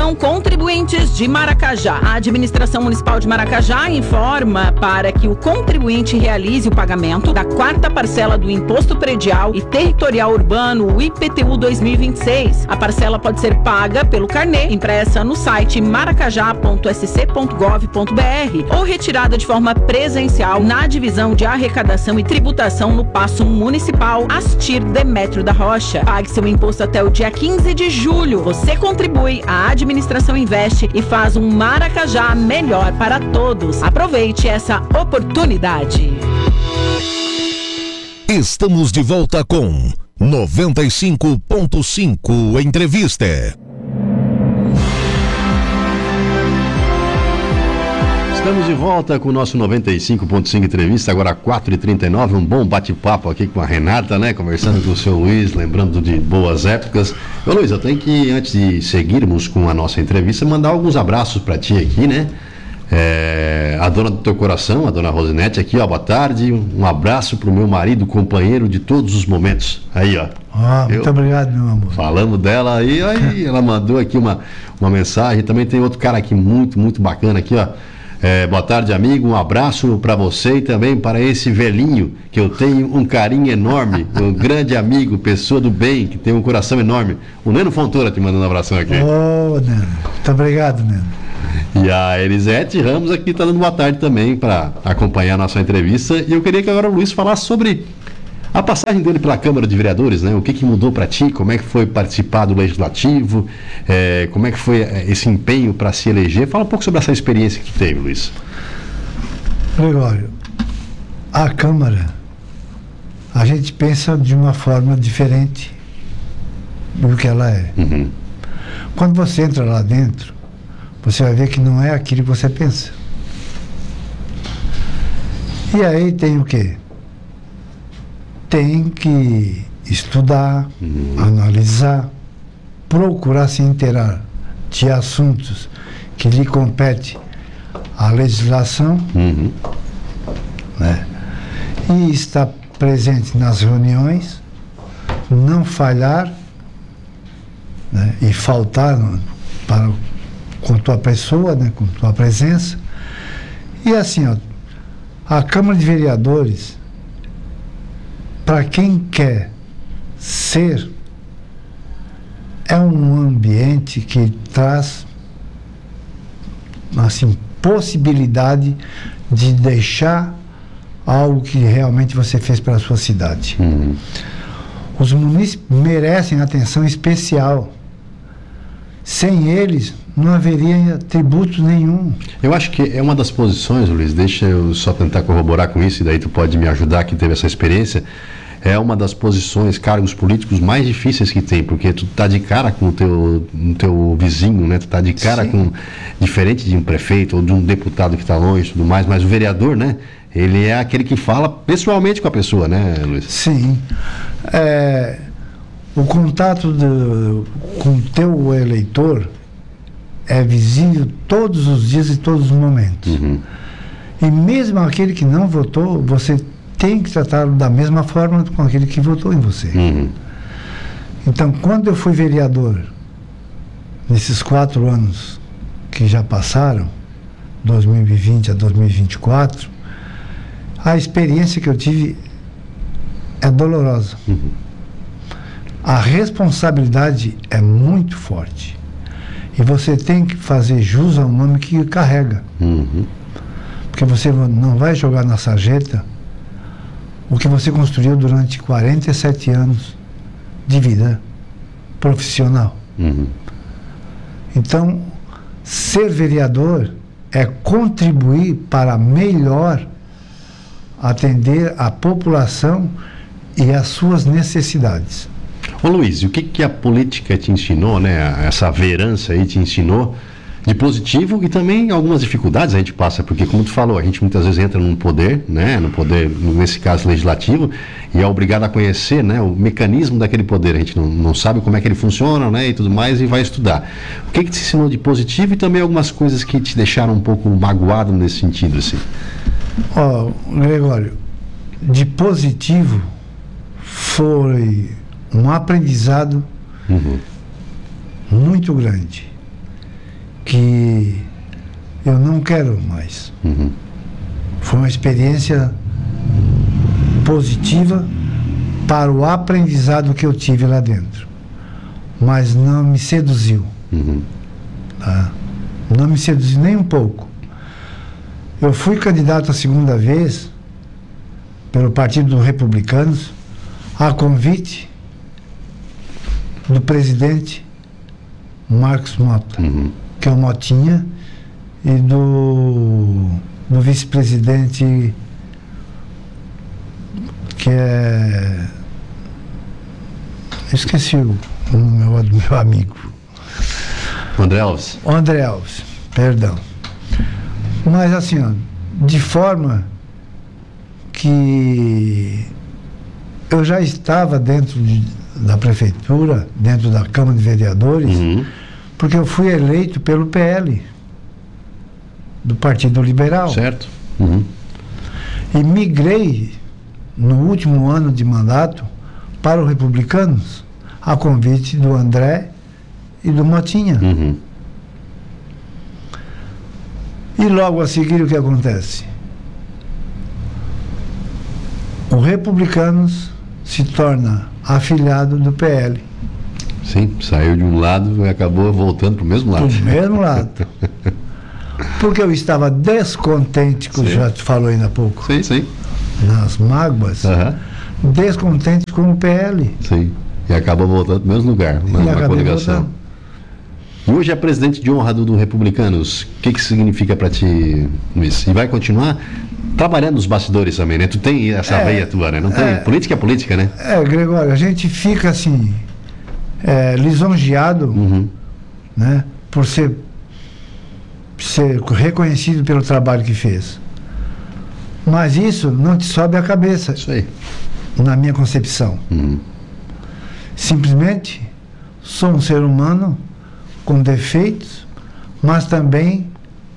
Atenção, contribuintes de Maracajá. A Administração Municipal de Maracajá informa para que o contribuinte realize o pagamento da 4ª parcela do Imposto Predial e Territorial Urbano, o IPTU 2026. A parcela pode ser paga pelo carnê, impressa no site maracajá.sc.gov.br ou retirada de forma presencial na Divisão de Arrecadação e Tributação no Paço Municipal Astir Demétrio da Rocha. Pague seu imposto até o dia 15 de julho. Você contribui, a administração investe e faz um Maracajá melhor para todos. Aproveite essa oportunidade. Estamos de volta com 95.5 Entrevista. Estamos de volta com o nosso 95.5 Entrevista, agora 4h39, um bom bate-papo aqui com a Renata, né? Conversando com o seu Luiz, lembrando de boas épocas. Ô Luiz, eu tenho que, antes de seguirmos com a nossa entrevista, mandar alguns abraços para ti aqui, né? A dona do teu coração, a dona Rosinete aqui, ó, boa tarde, um abraço pro meu marido, companheiro de todos os momentos. Aí, ó. Muito obrigado, meu amor. Falamos dela aí ela mandou aqui uma mensagem. Também tem outro cara aqui muito bacana aqui, ó. Boa tarde, amigo, um abraço para você e também para esse velhinho, que eu tenho um carinho enorme, um grande amigo, pessoa do bem, que tem um coração enorme. O Neno Fontoura te mandando um abração aqui. Ô, Neno, muito obrigado, Neno. E a Elisete Ramos aqui está dando boa tarde também para acompanhar a nossa entrevista. E eu queria que agora o Luiz falasse sobre a passagem dele pela Câmara de Vereadores, né? O que mudou para ti? Como é que foi participar do Legislativo? Como é que foi esse empenho para se eleger? Fala um pouco sobre essa experiência que tu teve, Luiz. Gregório, a Câmara, a gente pensa de uma forma diferente do que ela é. Uhum. Quando você entra lá dentro, você vai ver que não é aquilo que você pensa. E aí tem o quê? Tem que estudar, analisar, procurar se inteirar de assuntos que lhe compete à legislação, né? E estar presente nas reuniões, não falhar, né? E faltar com tua pessoa, né? Com tua presença. E assim, ó, a Câmara de Vereadores, para quem quer ser, é um ambiente que traz, assim, possibilidade de deixar algo que realmente você fez para a sua cidade. Os munícipes merecem atenção especial. Sem eles, não haveria tributo nenhum. Eu acho que é uma das posições, Luiz, deixa eu só tentar corroborar com isso, e daí tu pode me ajudar, que teve essa experiência. É uma das posições, cargos políticos mais difíceis que tem, porque tu tá de cara com o teu vizinho, né? Tu tá de cara com, diferente de um prefeito ou de um deputado que está longe e tudo mais, mas o vereador, né? Ele é aquele que fala pessoalmente com a pessoa, né, Luiz? Sim. O contato com o teu eleitor é visível todos os dias e todos os momentos. E mesmo aquele que não votou, você tem que tratar da mesma forma com aquele que votou em você. Então, quando eu fui vereador, nesses 4 anos que já passaram, 2020 a 2024, a experiência que eu tive é dolorosa. A responsabilidade é muito forte. E você tem que fazer jus ao nome que carrega. Porque você não vai jogar na sarjeta o que você construiu durante 47 anos de vida profissional. Então, ser vereador é contribuir para melhor atender a população e as suas necessidades. Ô Luiz, e o que a política te ensinou, né? Essa verança aí te ensinou de positivo, e também algumas dificuldades a gente passa, porque como tu falou, a gente muitas vezes entra no poder, né? No poder, nesse caso legislativo, e é obrigado a conhecer, né? O mecanismo daquele poder. A gente não sabe como é que ele funciona, né? E tudo mais, e vai estudar. O que te ensinou de positivo e também algumas coisas que te deixaram um pouco magoado nesse sentido, assim? Gregório, de positivo foi um aprendizado muito grande. que eu não quero mais. Foi uma experiência positiva para o aprendizado que eu tive lá dentro, mas não me seduziu. Tá? Não me seduziu nem um pouco. Eu fui candidato a segunda vez pelo Partido dos Republicanos a convite do presidente Marcos Mota, que é o Motinha, e do vice-presidente, que é... Esqueci o nome do meu amigo. André Alves. André Alves, perdão. Mas assim, ó, de forma que eu já estava dentro da prefeitura, dentro da Câmara de Vereadores, porque eu fui eleito pelo PL, do Partido Liberal. Certo. E migrei no último ano de mandato para os Republicanos, a convite do André e do Motinha. E logo a seguir o que acontece? O Republicanos se torna afiliado do PL. Sim, saiu de um lado e acabou voltando para o mesmo lado. Do mesmo lado. Porque eu estava descontente, como já te falou ainda há pouco, Sim. nas mágoas, descontente com o PL. Sim, e acabou voltando para o mesmo lugar, na coligação. Voltando. E hoje é presidente de honra do Republicanos. O que significa para ti, Luiz? E vai continuar trabalhando nos bastidores também, né? Tu tem essa veia tua, né? Não tem? Política é política, né? Gregório, a gente fica assim, lisonjeado, né? Por ser reconhecido pelo trabalho que fez. Mas isso não te sobe a cabeça. Isso aí. Na minha concepção. Simplesmente sou um ser humano com defeitos, mas também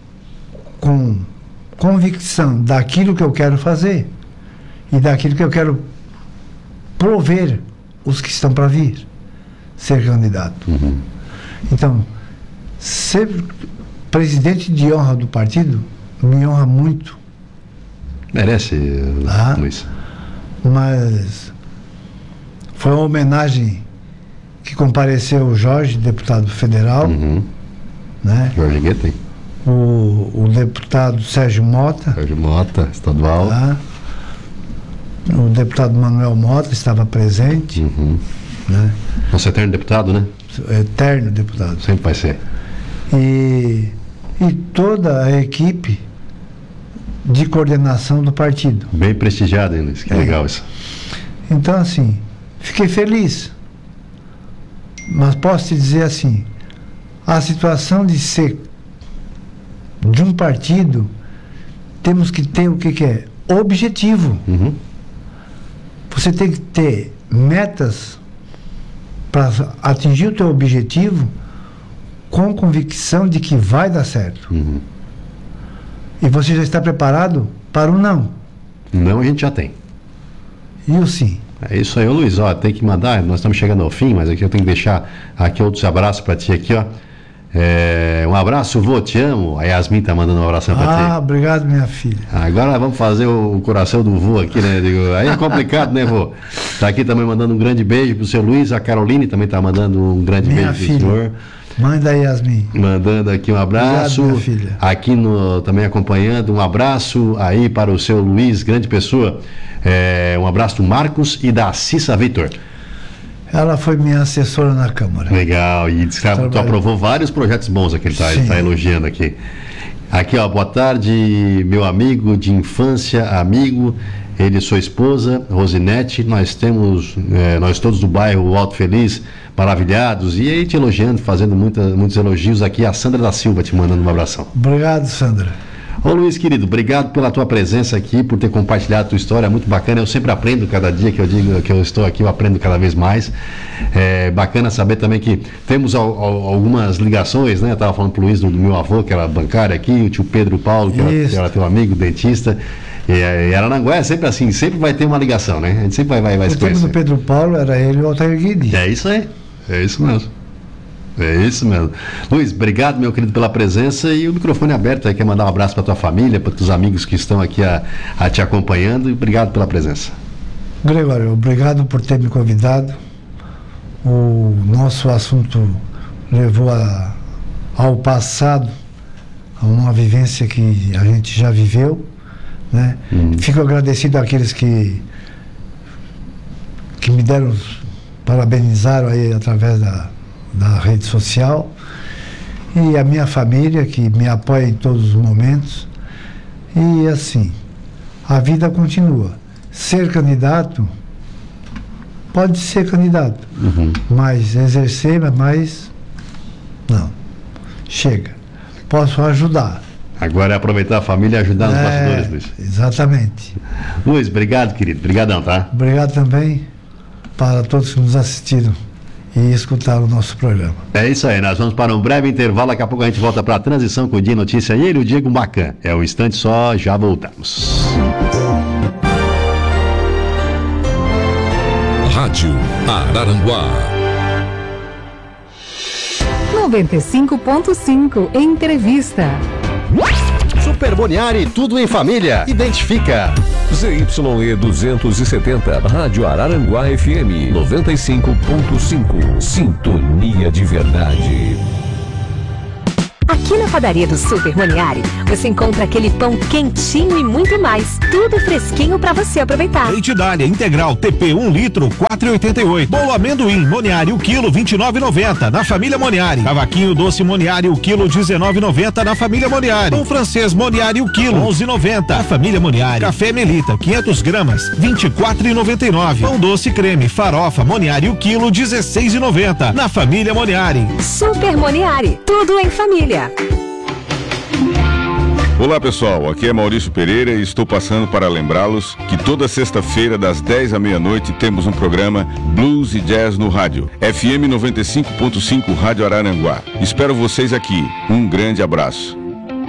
com convicção daquilo que eu quero fazer e daquilo que eu quero prover os que estão para vir ser candidato. Então, ser presidente de honra do partido me honra muito. Merece, Luiz. Mas foi uma homenagem que compareceu o Jorge, deputado federal, né? Jorge Guetem. O deputado Sérgio Mota, estadual. Tá? O deputado Manuel Mota estava presente. Né? Nosso eterno deputado, né? Eterno deputado. Sempre vai ser. E toda a equipe de coordenação do partido. Bem prestigiado, hein, Luiz? Que legal isso. Então, assim, fiquei feliz. Mas posso te dizer assim, a situação de ser de um partido, temos que ter o que é? Objetivo. Você tem que ter metas para atingir o teu objetivo com convicção de que vai dar certo. E você já está preparado para o não. Não, a gente já tem. E o sim. É isso aí, ô Luiz, ó, tem que mandar, nós estamos chegando ao fim, mas aqui eu tenho que deixar aqui outros abraços para ti aqui, ó. Um abraço, vô, te amo. A Yasmin tá mandando um abração para ti. Obrigado, minha filha. Agora vamos fazer o coração do vô aqui, né? Aí é complicado, né, vô? Tá aqui também mandando um grande beijo pro seu Luiz, a Caroline também tá mandando um grande minha beijo filha. pro senhor. Mãe da Yasmin. Mandando aqui um abraço. Obrigado, minha filha. Aqui também acompanhando, um abraço aí para o seu Luiz, grande pessoa. Um abraço do Marcos e da Cissa Vitor. Ela foi minha assessora na Câmara. Legal, e tu aprovou vários projetos bons aqui, ele tá elogiando aqui. Aqui, ó, boa tarde, meu amigo de infância, amigo, ele e sua esposa, Rosinete, nós todos do bairro Alto Feliz, maravilhados, e aí te elogiando, fazendo muitos elogios aqui, a Sandra da Silva te mandando um abração. Obrigado, Sandra. Ô Luiz, querido, obrigado pela tua presença aqui, por ter compartilhado a tua história, muito bacana, eu sempre aprendo cada dia que eu digo que eu estou aqui, eu aprendo cada vez mais. Bacana saber também que temos algumas ligações, né? Eu estava falando pro Luiz do meu avô, que era bancário aqui, o tio Pedro Paulo, que era teu amigo, dentista, e Arananguá é sempre assim, sempre vai ter uma ligação, né? A gente sempre vai se conhecer. O tempo do Pedro Paulo era ele e o Altair Guidi. É isso aí, é isso mesmo. É isso mesmo. Luiz, obrigado, meu querido, pela presença e o microfone aberto aí. Quer mandar um abraço para tua família, para teus amigos que estão aqui a te acompanhando, e obrigado pela presença. Gregório, obrigado por ter me convidado. O nosso assunto levou ao passado, a uma vivência que a gente já viveu, né? Fico agradecido àqueles que me deram, parabenizaram aí através da rede social, e a minha família que me apoia em todos os momentos. E assim, a vida continua. Ser candidato, pode ser candidato, mas exercer, mas não, chega. Posso ajudar. Agora é aproveitar a família e ajudar nos bastidores, Luiz. Exatamente. Luiz, obrigado, querido. Obrigadão, tá? Obrigado também para todos que nos assistiram e escutaram o nosso programa. É isso aí, nós vamos para um breve intervalo. Daqui a pouco a gente volta para a transição com o Dia Notícia e ele, o Diego Macan. É um instante só, já voltamos. Rádio Araranguá 95.5 Entrevista. Super Boniari, tudo em família. Identifica. ZYE 270, Rádio Araranguá FM 95.5. Sintonia de verdade. Aqui na padaria do Super Moniari, você encontra aquele pão quentinho e muito mais. Tudo fresquinho pra você aproveitar. Leite Dália integral TP 1 litro, 4,88. Bolo amendoim Moniari, o quilo, 29,90 na família Moniari. Cavaquinho doce Moniari, o quilo, 19,90 na família Moniari. Pão francês Moniari, o quilo, 11,90 na família Moniari. Café Melita, 500 gramas, 24,99. Pão doce creme farofa Moniari, o quilo, 16,90 na família Moniari. Super Moniari, tudo em família. Olá pessoal, aqui é Maurício Pereira e estou passando para lembrá-los que toda sexta-feira das 10 à meia-noite temos um programa Blues e Jazz no rádio, FM 95.5 Rádio Araranguá. Espero vocês aqui. Um grande abraço.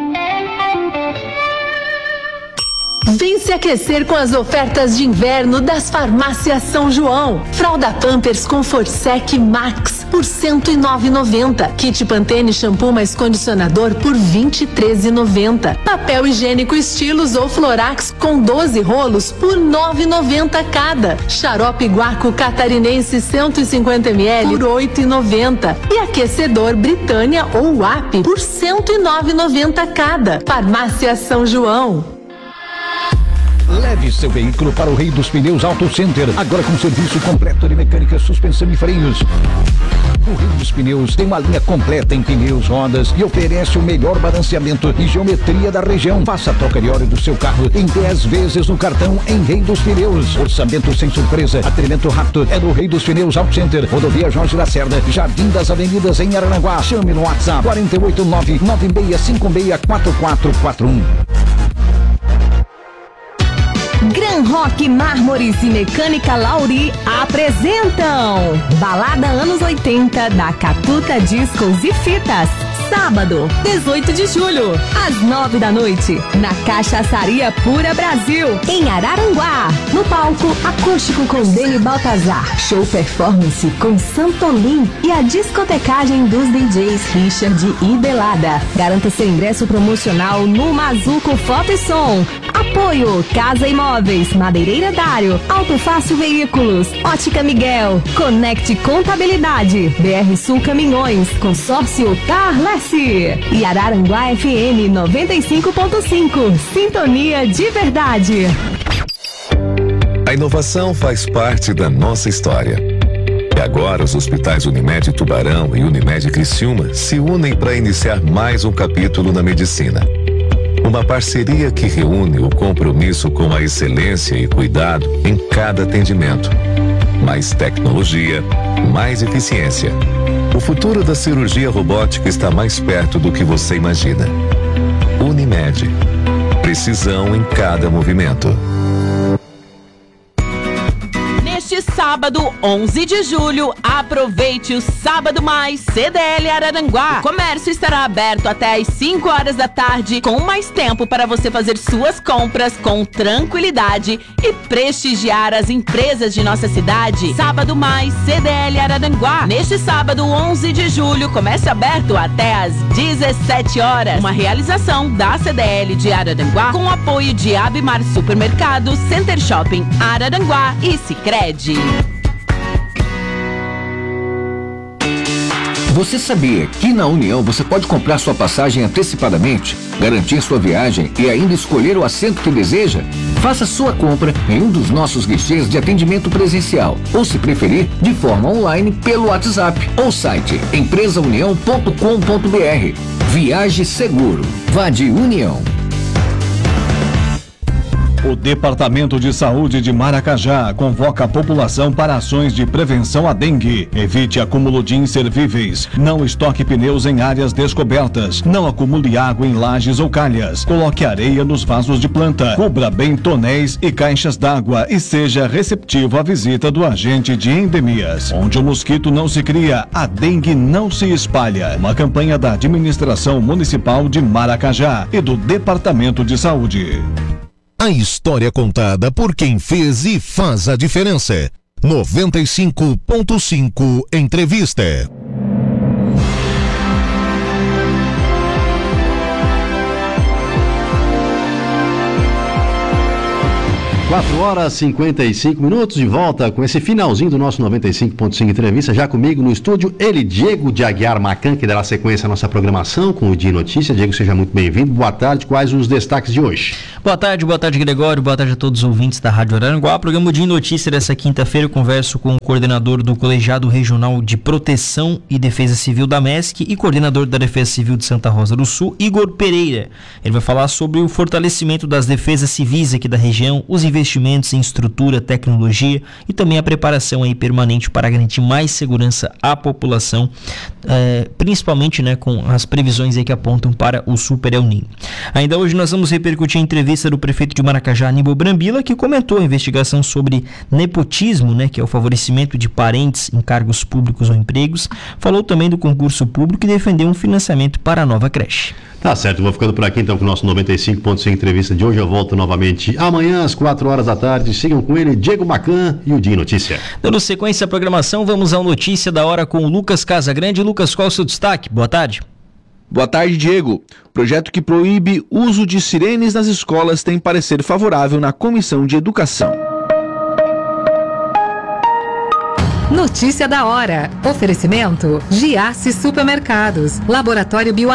Vem se aquecer com as ofertas de inverno das farmácias São João. Fralda Pampers com Forsec Max por R$ 109,90. Kit Pantene shampoo mais condicionador por R$ 23,90. Papel higiênico Estilos ou Florax com 12 rolos por R$ 9,90 cada. Xarope Guaco Catarinense 150 ml por R$ 8,90. E aquecedor Britânia ou WAP por R$ 109,90 cada. Farmácia São João. Leve seu veículo para o Rei dos Pneus Auto Center, agora com serviço completo de mecânica, suspensão e freios. O Rei dos Pneus tem uma linha completa em pneus, rodas e oferece o melhor balanceamento e geometria da região. Faça a troca de óleo do seu carro em 10 vezes no cartão em Rei dos Pneus. Orçamento sem surpresa, atendimento rápido é do Rei dos Pneus Auto Center, Rodovia Jorge Lacerda, Jardim das Avenidas em Araranguá. Chame no WhatsApp 489-9656-4441. Gran Rock Mármores e Mecânica Lauri apresentam Balada Anos 80 da Catuta Discos e Fitas. Sábado, 18 de julho, às 9 da noite, na Cachaçaria Pura Brasil, em Araranguá. No palco, acústico com Deni Baltazar, show performance com Santolim e a discotecagem dos DJs Richard e Belada. Garanta seu ingresso promocional no Mazuco Foto e Som. Apoio Casa Imóveis, Madeireira Dário, Auto Fácil Veículos, Ótica Miguel, Conecte Contabilidade, BR Sul Caminhões, Consórcio Carles e Araranguá FM 95.5, Sintonia de verdade. A inovação faz parte da nossa história. E agora os hospitais Unimed Tubarão e Unimed Criciúma se unem para iniciar mais um capítulo na medicina. Uma parceria que reúne o compromisso com a excelência e cuidado em cada atendimento. Mais tecnologia, mais eficiência. O futuro da cirurgia robótica está mais perto do que você imagina. Unimed. Precisão em cada movimento. Neste sábado, sábado, 11 de julho, aproveite o Sábado Mais CDL Araranguá. O comércio estará aberto até às 5 horas da tarde, com mais tempo para você fazer suas compras com tranquilidade e prestigiar as empresas de nossa cidade. Sábado Mais CDL Araranguá. Neste sábado, 11 de julho, comércio aberto até às 17 horas. Uma realização da CDL de Araranguá com apoio de Abimar Supermercado, Center Shopping Araranguá e Sicredi. Você sabia que na União você pode comprar sua passagem antecipadamente, garantir sua viagem e ainda escolher o assento que deseja? Faça sua compra em um dos nossos guichês de atendimento presencial ou, se preferir, de forma online pelo WhatsApp ou site empresaunião.com.br. Viaje seguro. Vá de União. O Departamento de Saúde de Maracajá convoca a população para ações de prevenção à dengue. Evite acúmulo de inservíveis. Não estoque pneus em áreas descobertas. Não acumule água em lajes ou calhas. Coloque areia nos vasos de planta. Cubra bem tonéis e caixas d'água e seja receptivo à visita do agente de endemias. Onde o mosquito não se cria, a dengue não se espalha. Uma campanha da Administração Municipal de Maracajá e do Departamento de Saúde. A história contada por quem fez e faz a diferença. 95.5 Entrevista. 4 horas e 55 minutos, de volta com esse finalzinho do nosso 95.5 Entrevista. Já comigo no estúdio, ele, Diego de Aguiar Macan, que dará sequência à nossa programação com o Dia Notícia. Diego, seja muito bem-vindo. Boa tarde. Quais os destaques de hoje? Boa tarde, Gregório. Boa tarde a todos os ouvintes da Rádio Araranguá. Programa Dia Notícia dessa quinta-feira. Eu converso com o coordenador do Colegiado Regional de Proteção e Defesa Civil da MESC e coordenador da Defesa Civil de Santa Rosa do Sul, Igor Pereira. Ele vai falar sobre o fortalecimento das defesas civis aqui da região, os investimentos em estrutura, tecnologia e também a preparação aí permanente para garantir mais segurança à população, principalmente, né, com as previsões aí que apontam para o Super El Niño. Ainda hoje nós vamos repercutir a entrevista do prefeito de Maracajá, Aníbal Brambila, que comentou a investigação sobre nepotismo, né, que é o favorecimento de parentes em cargos públicos ou empregos. Falou também do concurso público e defendeu um financiamento para a nova creche. Tá certo, vou ficando por aqui então com o nosso 95.5 Entrevista de hoje. Eu volto novamente amanhã às 4 horas da tarde. Sigam com ele, Diego Macan e o Dia Notícia. Dando sequência à programação, vamos ao Notícia da Hora com o Lucas Casagrande. Lucas, qual é o seu destaque? Boa tarde. Boa tarde, Diego. Projeto que proíbe uso de sirenes nas escolas tem parecer favorável na Comissão de Educação. Notícia da Hora. Oferecimento: Giasse Supermercados, Laboratório Bio